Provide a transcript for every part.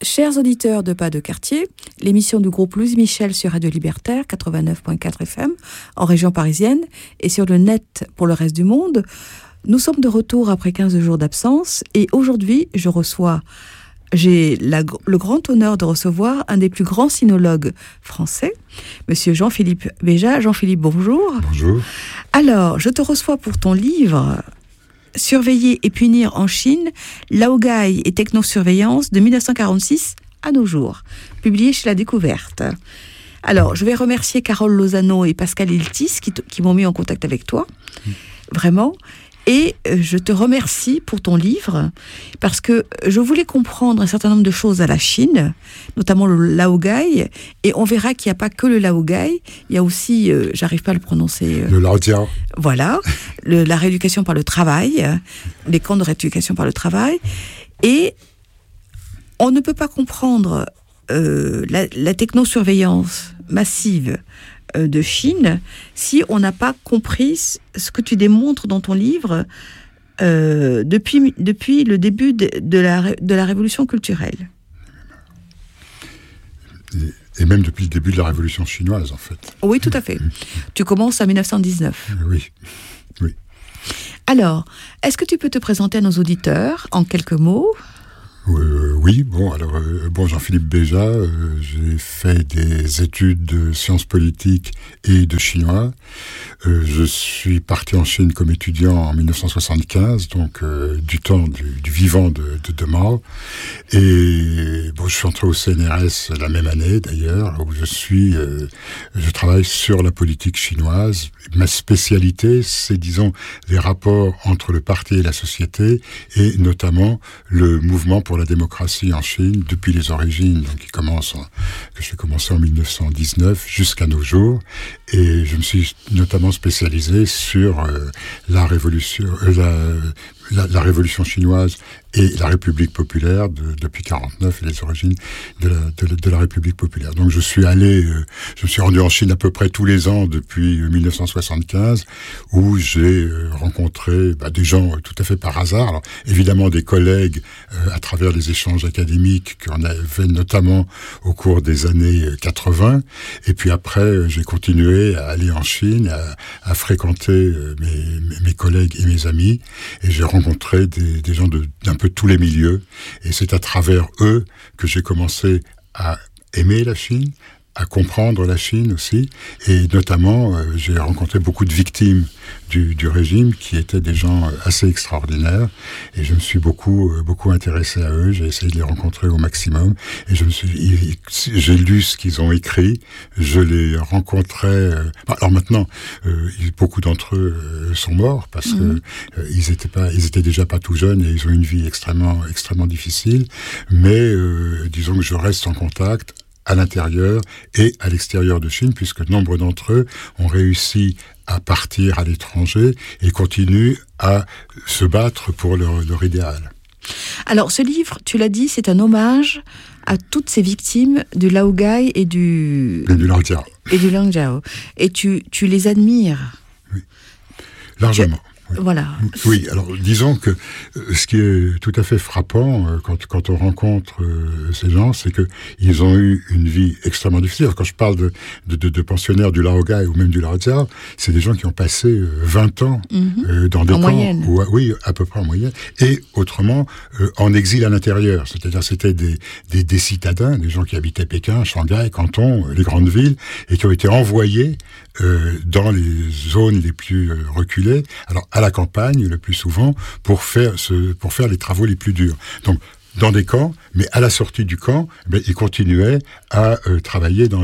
Chers auditeurs de Pas de Quartier, l'émission du groupe Louise Michel sur Radio Libertaire 89.4 FM en région parisienne et sur le net pour le reste du monde. Nous sommes de retour après 15 jours d'absence et aujourd'hui, j'ai le grand honneur de recevoir un des plus grands sinologues français, Monsieur Jean-Philippe Béja. Jean-Philippe, bonjour. Bonjour. Alors, je te reçois pour ton livre « Surveiller et punir en Chine, laogai et technosurveillance de 1946 à nos jours », publié chez La Découverte. Alors, je vais remercier Carole Lozano et Pascal Iltis qui m'ont mis en contact avec toi, vraiment. Et je te remercie pour ton livre, parce que je voulais comprendre un certain nombre de choses à la Chine, notamment le laogai, et on verra qu'il n'y a pas que le laogai, il y a aussi, j'arrive pas à le prononcer... le laojiao. Voilà, la rééducation par le travail, les camps de rééducation par le travail, et on ne peut pas comprendre la technosurveillance massive de Chine, si on n'a pas compris ce que tu démontres dans ton livre depuis le début de la révolution culturelle. Et même depuis le début de la révolution chinoise, en fait. Oui, tout à fait. Tu commences en 1919. Oui. Alors, est-ce que tu peux te présenter à nos auditeurs en quelques mots ? Oui, Jean-Philippe Béja, j'ai fait des études de sciences politiques et de chinois. Je suis parti en Chine comme étudiant en 1975, donc du temps du vivant de Mao. Et je suis entré au CNRS la même année d'ailleurs, où je travaille sur la politique chinoise. Ma spécialité, c'est, disons, les rapports entre le parti et la société, et notamment le mouvement pour la démocratie en Chine depuis les origines, donc que j'ai commencé en 1919 jusqu'à nos jours, et je me suis notamment spécialisé sur la révolution chinoise et la République populaire depuis 49 et les origines de la République populaire. Donc je me suis rendu en Chine à peu près tous les ans depuis 1975, où j'ai rencontré des gens tout à fait par hasard. Alors, évidemment des collègues à travers les échanges académiques qu'on avait notamment au cours des années 80. Et puis après, j'ai continué à aller en Chine, à fréquenter mes collègues et mes amis, et j'ai rencontré des gens d'un peu tous les milieux, et c'est à travers eux que j'ai commencé à aimer la Chine, à comprendre la Chine aussi, et notamment j'ai rencontré beaucoup de victimes du régime qui étaient des gens assez extraordinaires, et je me suis beaucoup intéressé à eux. J'ai essayé de les rencontrer au maximum, et j'ai lu ce qu'ils ont écrit, je les rencontrais. Alors maintenant, beaucoup d'entre eux sont morts parce que ils étaient déjà pas tout jeunes, et ils ont une vie extrêmement difficile. Mais disons que je reste en contact à l'intérieur et à l'extérieur de Chine, puisque nombre d'entre eux ont réussi à partir à l'étranger et continuent à se battre pour leur idéal. Alors, ce livre, tu l'as dit, c'est un hommage à toutes ces victimes du laogai et du laojiao. Et tu les admires. Oui, largement. Voilà. Oui, alors disons que ce qui est tout à fait frappant quand on rencontre ces gens, c'est que ils ont eu une vie extrêmement difficile. Quand je parle de pensionnaires du laogai ou même du laojiao, c'est des gens qui ont passé 20 ans dans des camps. Moyenne. Oui, à peu près en moyenne. Et autrement, en exil à l'intérieur. C'est-à-dire, c'était des citadins, des gens qui habitaient Pékin, Shanghai, Canton, les grandes villes, et qui ont été envoyés dans les zones les plus reculées, alors à la campagne le plus souvent, pour faire les travaux les plus durs. Donc dans des camps, mais à la sortie du camp, ils continuaient à travailler dans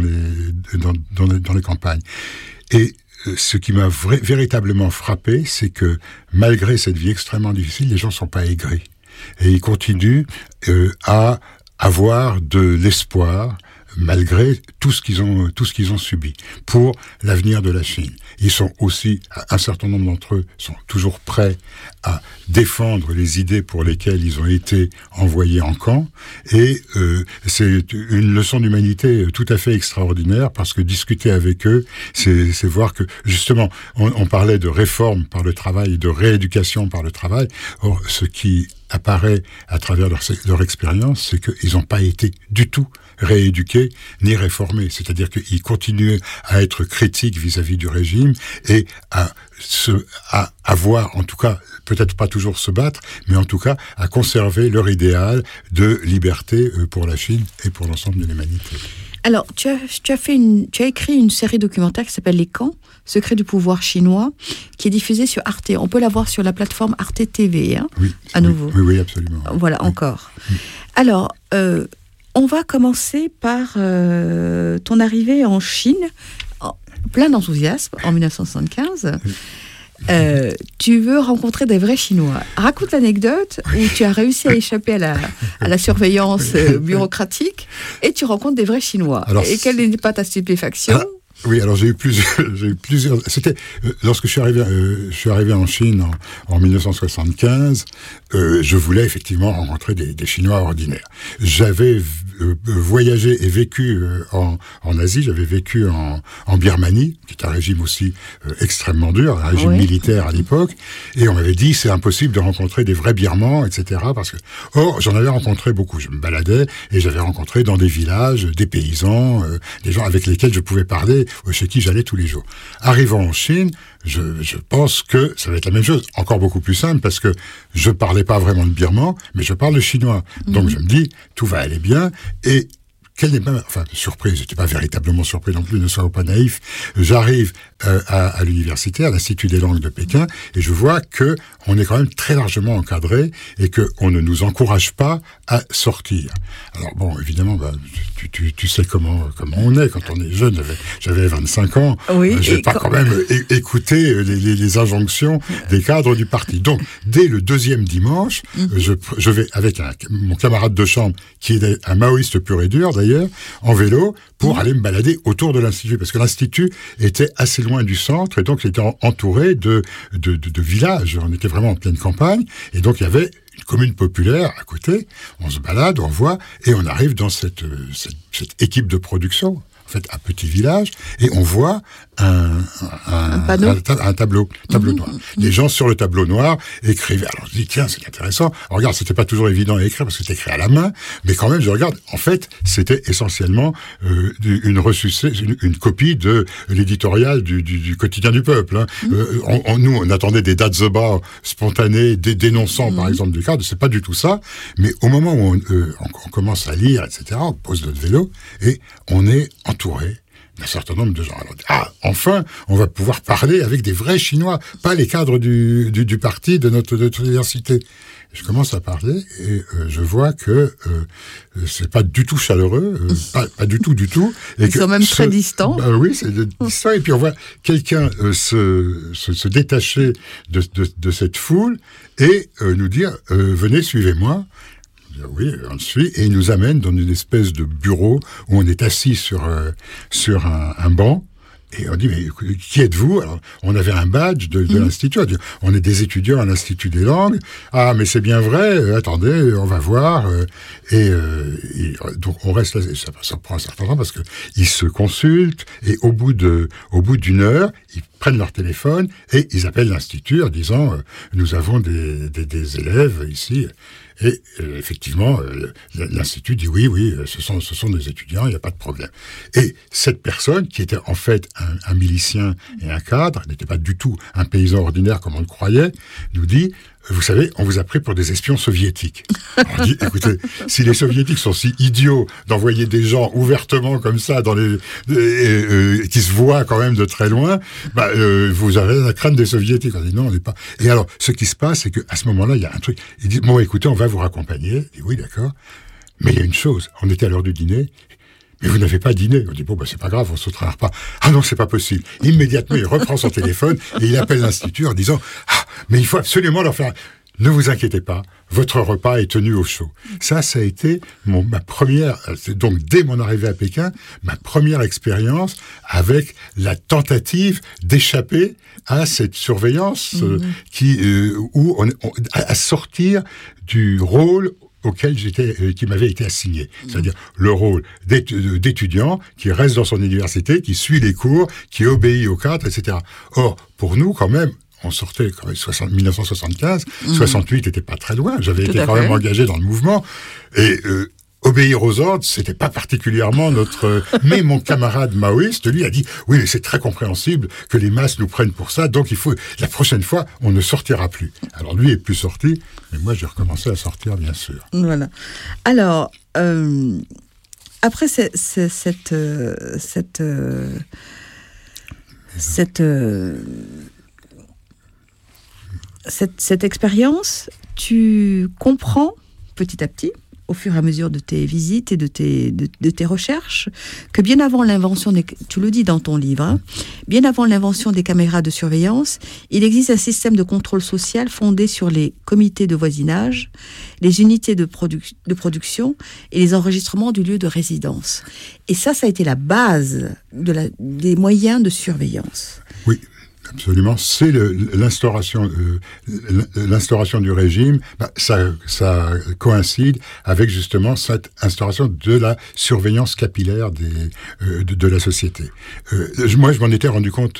les campagnes. Et ce qui m'a véritablement frappé, c'est que malgré cette vie extrêmement difficile, les gens ne sont pas aigris. Et ils continuent à avoir de l'espoir, malgré tout ce qu'ils ont subi, pour l'avenir de la Chine. Ils sont aussi, un certain nombre d'entre eux, sont toujours prêts à défendre les idées pour lesquelles ils ont été envoyés en camp, et c'est une leçon d'humanité tout à fait extraordinaire, parce que discuter avec eux, c'est voir que, justement, on parlait de réforme par le travail et de rééducation par le travail. Or, ce qui apparaît à travers leur expérience, c'est qu'ils n'ont pas été du tout rééduqués ni réformés. C'est-à-dire qu'ils continuaient à être critiques vis-à-vis du régime et à avoir, en tout cas, peut-être pas toujours se battre, mais en tout cas à conserver leur idéal de liberté pour la Chine et pour l'ensemble de l'humanité. Alors, tu as écrit une série documentaire qui s'appelle Les Camps, Secrets du pouvoir chinois, qui est diffusée sur Arte. On peut la voir sur la plateforme Arte TV, oui, à nouveau. Oui, absolument. Voilà, oui. Encore. Oui. Alors, on va commencer par ton arrivée en Chine, plein d'enthousiasme, en 1975. Oui. Tu veux rencontrer des vrais Chinois. Raconte l'anecdote où tu as réussi à échapper à la surveillance bureaucratique et tu rencontres des vrais Chinois. Alors, et quelle n'est pas ta stupéfaction? Oui, alors j'ai eu plusieurs. C'était lorsque je suis arrivé en Chine en 1975. Je voulais effectivement rencontrer des Chinois ordinaires. J'avais voyagé et vécu en Asie. J'avais vécu en Birmanie, qui est un régime aussi extrêmement dur, un régime militaire à l'époque. Et on m'avait dit c'est impossible de rencontrer des vrais Birmans, etc. Parce que j'en avais rencontré beaucoup. Je me baladais et j'avais rencontré dans des villages des paysans, des gens avec lesquels je pouvais parler, chez qui j'allais tous les jours. Arrivant en Chine, je pense que ça va être la même chose, encore beaucoup plus simple, parce que je parlais pas vraiment de birman, mais je parle de chinois. Donc je me dis, tout va aller bien, et quelle n'est pas, surprise, j'étais pas véritablement surpris non plus, ne sois pas naïf. J'arrive à l'université, à l'Institut des langues de Pékin, et je vois que on est quand même très largement encadré et que on ne nous encourage pas à sortir. Alors bon, évidemment, tu sais comment on est quand on est jeune. J'avais 25 ans. Oui, j'ai pas quand même écouté les injonctions des cadres du parti. Donc, dès le deuxième dimanche, je vais avec mon camarade de chambre, qui est un maoïste pur et dur d'ailleurs, en vélo, pour aller me balader autour de l'Institut, parce que l'Institut était assez loin du centre, et donc il était entouré de villages. On était vraiment en pleine campagne, et donc il y avait une commune populaire à côté. On se balade, on voit, et on arrive dans cette équipe de production, en fait, un petit village, et on voit un tableau noir. Les gens sur le tableau noir écrivaient. Alors je dis, tiens, c'est intéressant. Alors, regarde, c'était pas toujours évident à écrire parce que c'était écrit à la main, mais quand même, je regarde. En fait, c'était essentiellement une copie de l'éditorial du quotidien du peuple. Nous, on attendait des dates bas spontanées, dénonçant, par exemple, du cadre. C'est pas du tout ça. Mais au moment où on commence à lire, etc., on pose notre vélo et on est entouré d'un certain nombre de gens. Alors, enfin, on va pouvoir parler avec des vrais Chinois, pas les cadres du parti de notre université. Je commence à parler et je vois que c'est pas du tout chaleureux, pas du tout. Et ils sont même très distants. Oui, c'est distant. Et puis on voit quelqu'un se détacher de cette foule et nous dire venez, suivez-moi. Oui, on le suit, et il nous amène dans une espèce de bureau où on est assis sur un banc, et on dit, mais qui êtes-vous? Alors, on avait un badge de l'Institut, on est des étudiants à l'Institut des langues. Ah, mais c'est bien vrai, attendez, on va voir, et donc on reste là, ça prend un certain temps parce que ils se consultent, et au bout d'une heure, ils prennent leur téléphone, et ils appellent l'Institut en disant, nous avons des élèves ici. Et effectivement, l'Institut dit oui, ce sont des étudiants, il n'y a pas de problème. Et cette personne, qui était en fait un milicien et un cadre, n'était pas du tout un paysan ordinaire comme on le croyait, nous dit, vous savez, on vous a pris pour des espions soviétiques. On dit, écoutez, si les soviétiques sont si idiots d'envoyer des gens ouvertement comme ça qui se voient quand même de très loin, vous avez la crainte des soviétiques. On dit non, on n'est pas. Et alors, ce qui se passe, c'est qu'à ce moment-là, il y a un truc. Ils disent, bon, écoutez, on va vous raccompagner. Et oui, d'accord. Mais il y a une chose. On était à l'heure du dîner. Mais vous n'avez pas dîné. On dit, c'est pas grave, on sautera un repas. Ah non, c'est pas possible. Immédiatement, il reprend son téléphone et il appelle l'Institut en disant, mais il faut absolument leur faire... Ne vous inquiétez pas, votre repas est tenu au chaud. Ça a été ma première, donc dès mon arrivée à Pékin, ma première expérience avec la tentative d'échapper à cette surveillance à sortir du rôle qui m'avait été assigné. C'est-à-dire le rôle d'étudiant qui reste dans son université, qui suit les cours, qui obéit aux cadres, etc. Or, pour nous, quand même, on sortait quand même 1975, 68 n'était pas très loin, j'avais Tout été à quand fait. même engagé dans le mouvement, et obéir aux ordres, c'était pas particulièrement notre... Mais mon camarade maoïste, lui, a dit, oui, mais c'est très compréhensible que les masses nous prennent pour ça, donc il faut, la prochaine fois, on ne sortira plus. Alors lui est plus sorti, mais moi j'ai recommencé à sortir, bien sûr. Voilà. Alors, après cette expérience, tu comprends petit à petit, au fur et à mesure de tes visites et de tes recherches, que bien avant l'invention tu le dis dans ton livre, hein, bien avant l'invention des caméras de surveillance, il existe un système de contrôle social fondé sur les comités de voisinage, les unités de production et les enregistrements du lieu de résidence. Et ça a été la base des moyens de surveillance. Oui. Absolument, c'est l'instauration du régime. Ça coïncide avec justement cette instauration de la surveillance capillaire de la société. Moi, je m'en étais rendu compte.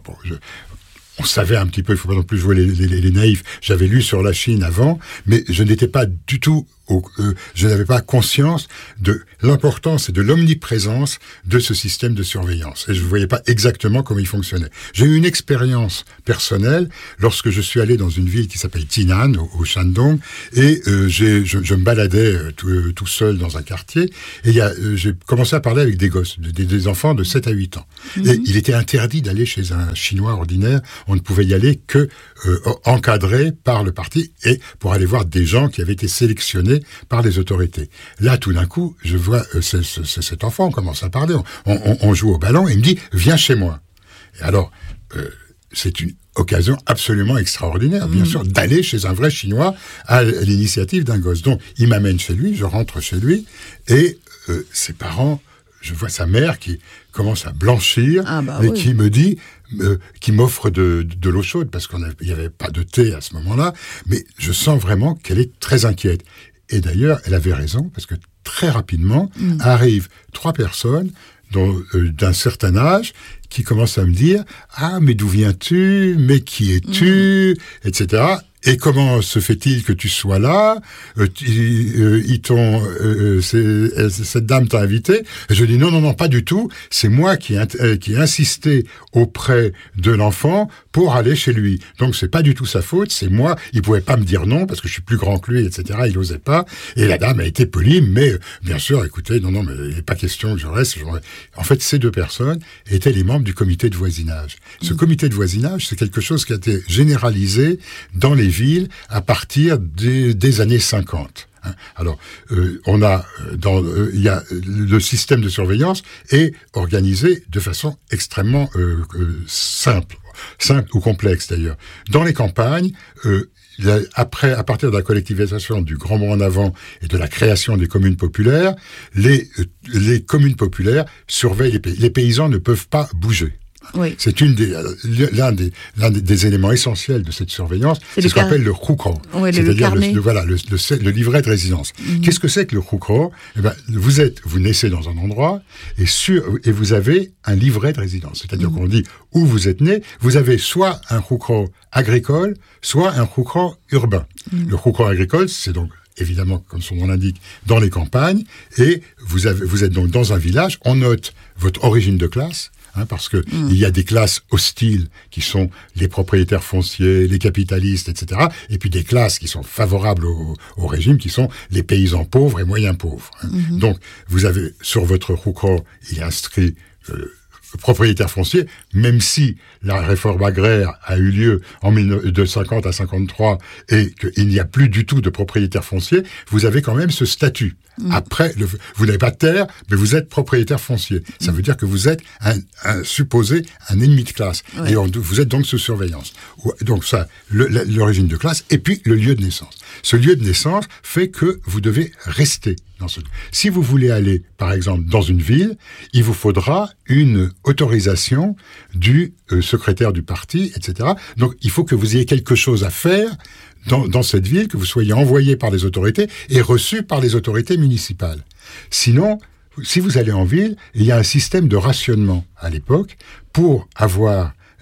On savait un petit peu, il ne faut pas non plus jouer les naïfs. J'avais lu sur la Chine avant, mais je n'étais pas du tout... je n'avais pas conscience de l'importance et de l'omniprésence de ce système de surveillance. Et je ne voyais pas exactement comment il fonctionnait. J'ai eu une expérience personnelle lorsque je suis allé dans une ville qui s'appelle Jinan, au Shandong, et je me baladais tout seul dans un quartier, et j'ai commencé à parler avec des gosses, des enfants de 7 à 8 ans. Mm-hmm. Et il était interdit d'aller chez un Chinois ordinaire. On ne pouvait y aller que encadré par le parti et pour aller voir des gens qui avaient été sélectionnés par les autorités. Là, tout d'un coup, je vois cet enfant, on commence à parler, on joue au ballon, et il me dit « Viens chez moi ». Et alors, c'est une occasion absolument extraordinaire, bien sûr, d'aller chez un vrai Chinois à l'initiative d'un gosse. Donc, il m'amène chez lui, je rentre chez lui, et ses parents, je vois sa mère qui commence à blanchir, et qui me dit... qui m'offre de l'eau chaude, parce qu'il n'y avait pas de thé à ce moment-là, mais je sens vraiment qu'elle est très inquiète. Et d'ailleurs, elle avait raison, parce que très rapidement, arrivent 3 personnes d'un certain âge qui commencent à me dire « Ah, mais d'où viens-tu ? Mais qui es-tu ?» etc. Et comment se fait-il que tu sois là ? Cette dame t'a invité ? Et je dis non, pas du tout. C'est moi qui ai insisté auprès de l'enfant pour aller chez lui. Donc c'est pas du tout sa faute, c'est moi. Il pouvait pas me dire non parce que je suis plus grand que lui, etc. Il osait pas. Et la dame a été polie, mais bien sûr, écoutez, non, mais il n'est pas question que je reste. En fait, ces 2 personnes étaient les membres du comité de voisinage. Ce comité de voisinage, c'est quelque chose qui a été généralisé dans les villes à partir des années 50. Alors, il y a le système de surveillance est organisé de façon extrêmement simple ou complexe d'ailleurs. Dans les campagnes, à partir de la collectivisation du Grand Bond en avant et de la création des communes populaires, les communes populaires surveillent les pays. Les paysans ne peuvent pas bouger. Oui. C'est l'un des éléments essentiels de cette surveillance, c'est ce qu'on appelle le hukou, c'est-à-dire le livret de résidence. Qu'est-ce que c'est que le hukou ? Vous naissez dans un endroit et vous avez un livret de résidence, c'est-à-dire qu'on dit où vous êtes né. Vous avez soit un hukou agricole, soit un hukou urbain. Le hukou agricole, c'est donc évidemment, comme son nom l'indique, dans les campagnes, et vous êtes donc dans un village. On note votre origine de classe. Parce que il y a des classes hostiles qui sont les propriétaires fonciers, les capitalistes, etc. Et puis des classes qui sont favorables au régime, qui sont les paysans pauvres et moyens pauvres. Donc, vous avez sur votre hukou, il est inscrit propriétaire foncier, même si la réforme agraire a eu lieu de 50 à 53 et qu'il n'y a plus du tout de propriétaire foncier, vous avez quand même ce statut. Après, vous n'avez pas de terre, mais vous êtes propriétaire foncier. Ça veut dire que vous êtes supposé un ennemi de classe. Ouais. Et vous êtes donc sous surveillance. Donc ça, l'origine de classe, et puis le lieu de naissance. Ce lieu de naissance fait que vous devez rester dans ce lieu. Si vous voulez aller, par exemple, dans une ville, il vous faudra une autorisation du secrétaire du parti, etc. Donc il faut que vous ayez quelque chose à faire dans cette ville, que vous soyez envoyé par les autorités et reçu par les autorités municipales. Sinon, si vous allez en ville, il y a un système de rationnement à l'époque pour avoir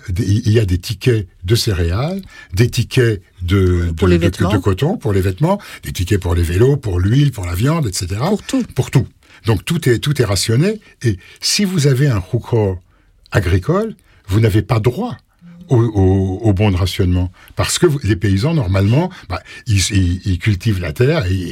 des tickets de céréales, des tickets de coton pour les vêtements, des tickets pour les vélos, pour l'huile, pour la viande, etc. Pour tout. Donc tout est rationné. Et si vous avez un roucor agricole, vous n'avez pas droit au bon de rationnement. Parce que les paysans, normalement, ils cultivent la terre et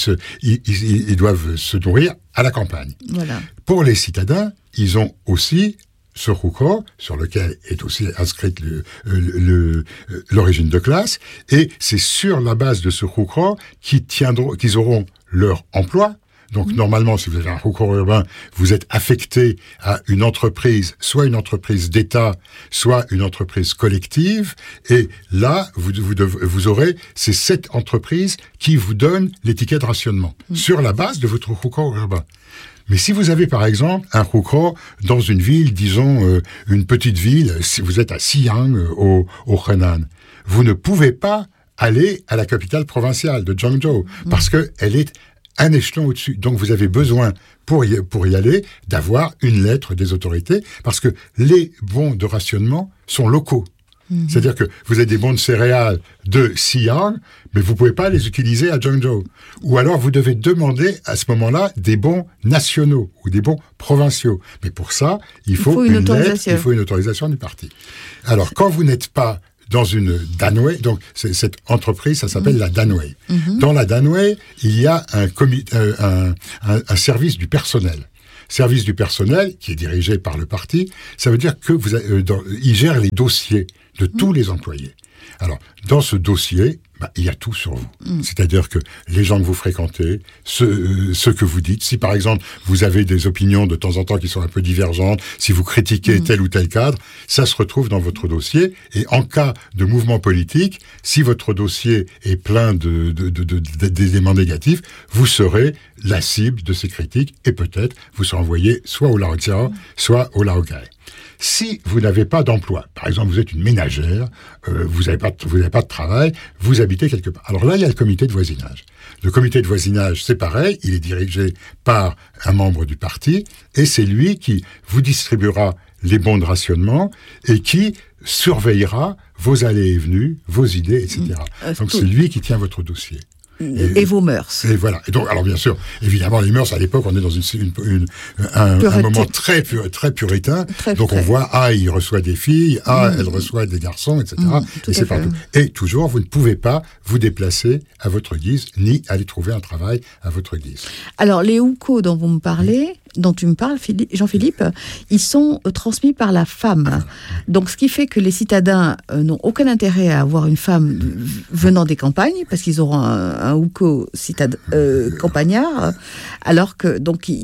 ils doivent se nourrir à la campagne. Voilà. Pour les citadins, ils ont aussi ce roucor, sur lequel est aussi inscrite l'origine de classe, et c'est sur la base de ce roucor qu'ils auront leur emploi. Donc, normalement, si vous avez un roucor urbain, vous êtes affecté à une entreprise, soit une entreprise d'État, soit une entreprise collective, et là, vous aurez, c'est cette entreprise qui vous donne l'étiquette de rationnement, sur la base de votre roucor urbain. Mais si vous avez, par exemple, un roucor dans une ville, disons, une petite ville, si vous êtes à Xi'an, au Henan, vous ne pouvez pas aller à la capitale provinciale de Zhengzhou, parce que elle est un échelon au-dessus. Donc vous avez besoin, pour y aller, d'avoir une lettre des autorités, parce que les bons de rationnement sont locaux. C'est-à-dire que vous avez des bons de céréales de Xi'an, mais vous ne pouvez pas les utiliser à Zhengzhou. Ou alors vous devez demander à ce moment-là des bons nationaux ou des bons provinciaux. Mais pour ça, il faut une lettre, il faut une autorisation du parti. Alors quand vous n'êtes pas dans une Danwei, donc cette entreprise, ça s'appelle la Danwei. Dans la Danwei, il y a un service du personnel. Service du personnel qui est dirigé par le parti, ça veut dire que il gère les dossiers de tous les employés. Alors, dans ce dossier, il y a tout sur vous. C'est-à-dire que les gens que vous fréquentez, ce que vous dites, si par exemple vous avez des opinions de temps en temps qui sont un peu divergentes, si vous critiquez tel ou tel cadre, ça se retrouve dans votre dossier. Et en cas de mouvement politique, si votre dossier est plein d'éléments négatifs, vous serez la cible de ces critiques et peut-être vous serez envoyé soit au Laotiao, soit au Laogai. Si vous n'avez pas d'emploi, par exemple vous êtes une ménagère, vous n'avez pas de travail, vous habitez quelque part. Alors là, il y a le comité de voisinage. Le comité de voisinage, c'est pareil, il est dirigé par un membre du parti, et c'est lui qui vous distribuera les bons de rationnement et qui surveillera vos allées et venues, vos idées, etc. Donc c'est lui qui tient votre dossier. Et vos mœurs. Et voilà. Et donc, alors bien sûr, évidemment, les mœurs, à l'époque, on est dans un moment très puritain. Donc on voit, il reçoit des filles, elle reçoit des garçons, etc. Et c'est partout. Et toujours, vous ne pouvez pas vous déplacer à votre guise, ni aller trouver un travail à votre guise. Alors, les hucos dont tu me parles, Jean-Philippe, ils sont transmis par la femme. Donc, ce qui fait que les citadins n'ont aucun intérêt à avoir une femme venant des campagnes, parce qu'ils auront un huco campagnard, alors que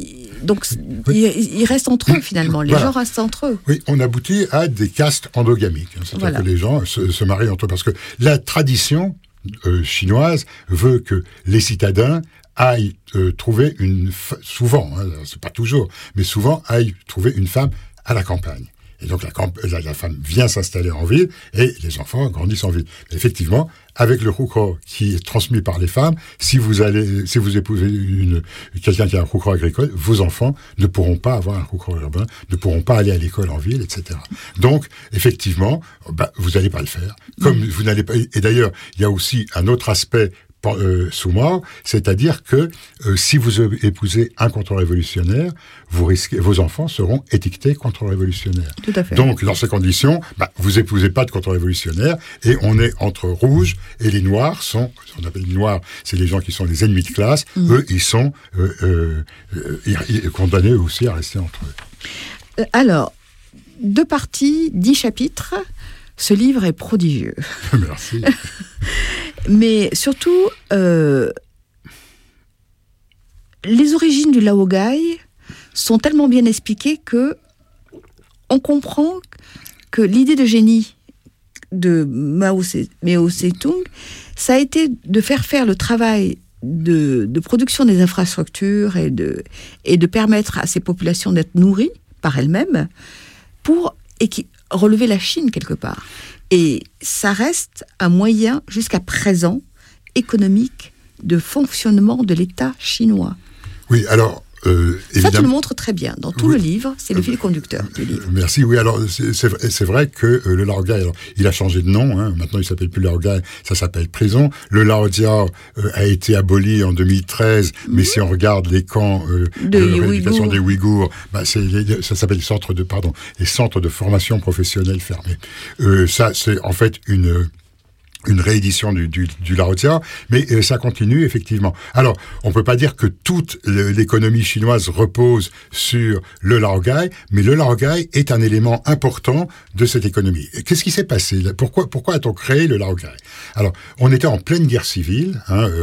ils restent entre eux finalement. Les gens restent entre eux. Oui, on aboutit à des castes endogamiques. C'est-à-dire que les gens se marient entre eux, parce que la tradition chinoise veut que les citadins aillent trouver souvent, c'est pas toujours, mais souvent aillent trouver une femme à la campagne. Et donc la femme vient s'installer en ville et les enfants grandissent en ville. Mais effectivement, avec le roucor qui est transmis par les femmes, si vous épousez quelqu'un qui a un roucor agricole, vos enfants ne pourront pas avoir un roucor urbain, ne pourront pas aller à l'école en ville, etc. Donc, effectivement, vous n'allez pas le faire. Comme vous n'allez pas. Et d'ailleurs, il y a aussi un autre aspect sous mort, c'est-à-dire que si vous épousez un contre-révolutionnaire, vos enfants seront étiquetés contre-révolutionnaires. Tout à fait. Donc, dans ces conditions, vous épousez pas de contre-révolutionnaires et on est entre rouges et les noirs on appelle les noirs, c'est les gens qui sont les ennemis de classe. Eux, ils sont condamnés aussi à rester entre eux. Alors, 2 parties, 10 chapitres. Ce livre est prodigieux. Merci. Mais surtout, les origines du laogai sont tellement bien expliquées que on comprend que l'idée de génie de Mao Tse-tung, ça a été de faire le travail de production des infrastructures et de permettre à ces populations d'être nourries par elles-mêmes pour relever la Chine quelque part. Et ça reste un moyen, jusqu'à présent, économique de fonctionnement de l'État chinois. Oui, alors, Ça, tu le montres très bien. Dans tout le livre, c'est le fil conducteur du livre. Merci. Oui, alors c'est vrai que le Laogai, il a changé de nom. Maintenant, il s'appelle plus Laogai, ça s'appelle prison. Le Laodia a été aboli en 2013, mais si on regarde les camps de rééducation des Ouïghours, ça s'appelle les centres de formation professionnelle fermés. Ça, c'est en fait une réédition du Laotia, mais ça continue effectivement. Alors, on peut pas dire que toute l'économie chinoise repose sur le Laogai, mais le Laogai est un élément important de cette économie. Qu'est-ce qui s'est passé? Pourquoi a-t-on créé le Laogai? Alors, on était en pleine guerre civile,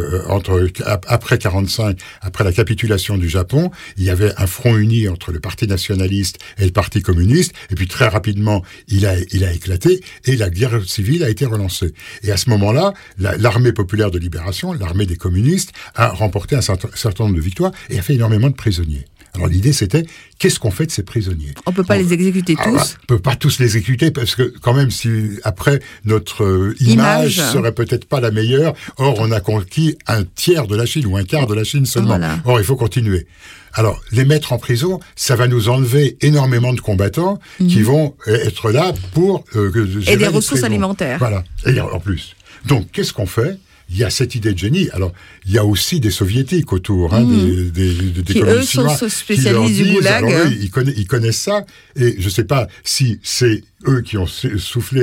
après 45, après la capitulation du Japon, il y avait un front uni entre le Parti nationaliste et le Parti communiste, et puis très rapidement, il a éclaté, et la guerre civile a été relancée. Et à ce moment-là, l'armée populaire de libération, l'armée des communistes, a remporté un certain nombre de victoires et a fait énormément de prisonniers. Alors l'idée c'était, qu'est-ce qu'on fait de ces prisonniers? On peut pas les exécuter tous. On peut pas tous les exécuter parce que quand même, si après notre image serait peut-être pas la meilleure. Or on a conquis un tiers de la Chine ou un quart de la Chine seulement. Voilà. Or il faut continuer. Alors, les mettre en prison, ça va nous enlever énormément de combattants qui vont être là pour gérer et des ressources alimentaires. Voilà, et en plus. Donc, qu'est-ce qu'on fait? Il y a cette idée de génie. Alors, il y a aussi des soviétiques autour, des communistes chinois eux sont spécialistes du goulag. Alors, eux, ils connaissent ça, et je ne sais pas si c'est eux qui ont soufflé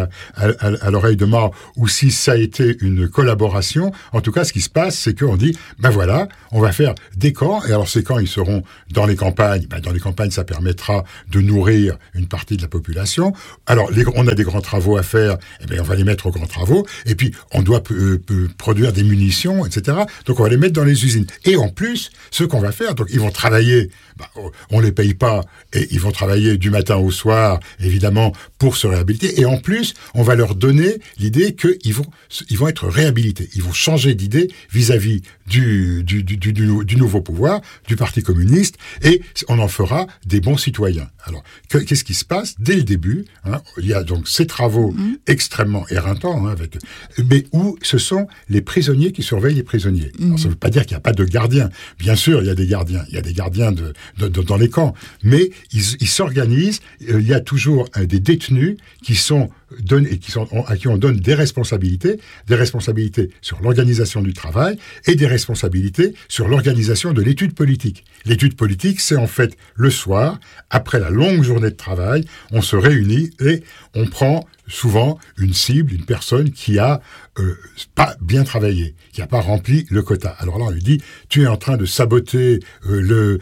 à l'oreille de Mao, ou si ça a été une collaboration. En tout cas, ce qui se passe, c'est qu'on dit, voilà, on va faire des camps, et alors ces camps, ils seront dans les campagnes. Dans les campagnes, ça permettra de nourrir une partie de la population. Alors, on a des grands travaux à faire, on va les mettre aux grands travaux, et puis on doit produire des munitions, etc. Donc, on va les mettre dans les usines. Et en plus, ce qu'on va faire, donc ils vont travailler, on les paye pas, et ils vont travailler du matin au soir, évidemment, pour se réhabiliter. Et en plus, on va leur donner l'idée qu'ils vont être réhabilités. Ils vont changer d'idée vis-à-vis du nouveau pouvoir, du Parti communiste, et on en fera des bons citoyens. Alors, qu'est-ce qui se passe? Dès le début, il y a donc ces travaux extrêmement éreintants, mais où ce sont les prisonniers qui surveillent les prisonniers. Alors, ça ne veut pas dire qu'il n'y a pas de gardiens. Bien sûr, il y a des gardiens. Il y a des gardiens dans les camps. Mais ils s'organisent. Il y a toujours des détenus à qui on donne des responsabilités sur l'organisation du travail et des responsabilités sur l'organisation de l'étude politique. L'étude politique, c'est en fait le soir, après la longue journée de travail, on se réunit et on prend souvent une cible, une personne qui a pas bien travaillé, qui n'a pas rempli le quota. Alors là, on lui dit, tu es en train de saboter le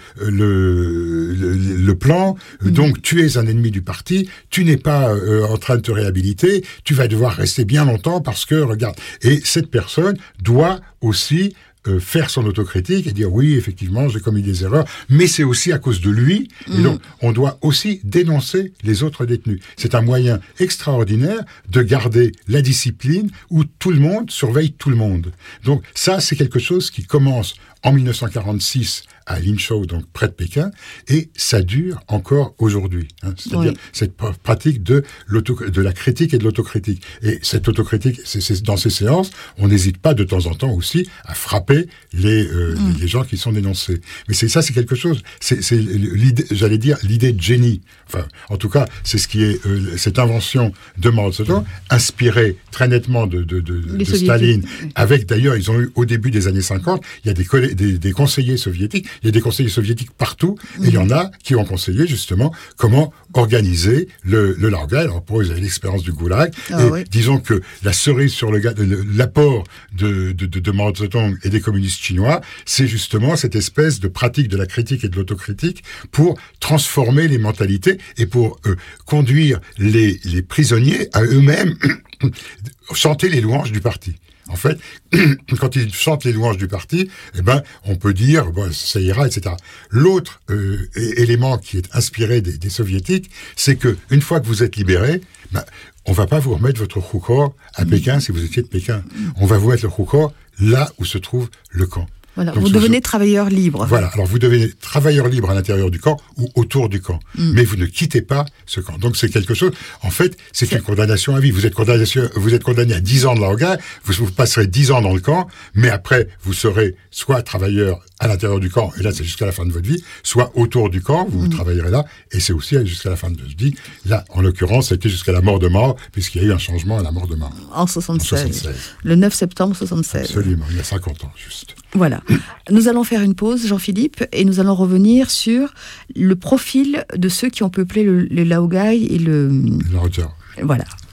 plan, donc tu es un ennemi du parti, tu n'es pas en train de te réhabiliter, tu vas devoir rester bien longtemps parce que, regarde, et cette personne doit aussi faire son autocritique et dire oui, effectivement, j'ai commis des erreurs, mais c'est aussi à cause de lui, et donc on doit aussi dénoncer les autres détenus. C'est un moyen extraordinaire de garder la discipline où tout le monde surveille tout le monde. Donc ça, c'est quelque chose qui commence en 1946 à Linzhou, donc près de Pékin, et ça dure encore aujourd'hui. C'est-à-dire cette pratique de la critique et de l'autocritique. Et cette autocritique, c'est dans ces séances, on n'hésite pas de temps en temps aussi à frapper les gens qui sont dénoncés. Mais c'est quelque chose, c'est l'idée, j'allais dire, l'idée de génie. Enfin, en tout cas, c'est ce qui est cette invention de Mao Zedong, inspirée très nettement de Staline, avec d'ailleurs, ils ont eu au début des années 50, il y a des conseillers soviétiques, il y a des conseillers soviétiques partout, et il y en a qui ont conseillé justement comment organiser le Laogai. Alors pour eux, ils avaient l'expérience du goulag, disons que la cerise sur l'apport de Mao Zedong et des communistes chinois, c'est justement cette espèce de pratique de la critique et de l'autocritique pour transformer les mentalités et pour conduire les prisonniers à eux-mêmes chanter les louanges du parti. En fait, quand ils chantent les louanges du parti, on peut dire, ça ira, etc. L'autre élément qui est inspiré des soviétiques, c'est que une fois que vous êtes libérés, on va pas vous remettre votre hukou à Pékin si vous étiez de Pékin. On va vous mettre le hukou là où se trouve le camp. Voilà, Donc, vous devenez travailleur libre. Voilà, alors vous devenez travailleur libre à l'intérieur du camp ou autour du camp. Mais vous ne quittez pas ce camp. Donc c'est quelque chose, en fait, c'est une condamnation à vie. Vous êtes condamné à 10 ans de laogai, vous passerez 10 ans dans le camp, mais après, vous serez soit travailleur à l'intérieur du camp, et là c'est jusqu'à la fin de votre vie, soit autour du camp, vous travaillerez là, et c'est aussi jusqu'à la fin de votre vie. Là, en l'occurrence, c'était jusqu'à la mort de Mao, puisqu'il y a eu un changement à la mort de Mao. En 76. Le 9 septembre 76. Absolument, il y a 50 ans, juste. Voilà. Nous allons faire une pause, Jean-Philippe, et nous allons revenir sur le profil de ceux qui ont peuplé le laogai et le Roger. Voilà.